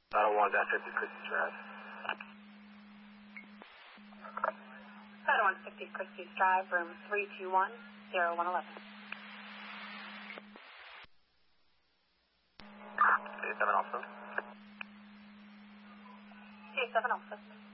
I don't want that 50 Christie's Drive. I don't want 50 Christie's Drive, room 321-0111. A7 Alpha. A7 Alpha.